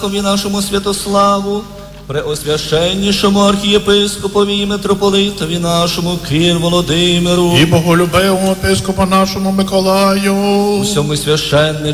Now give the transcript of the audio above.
патріархові нашому Святославу, преосвященнішому архієпископові митрополитові нашому Кир Володимиру, і боголюбивому епископу нашому Миколаю, усьому священнику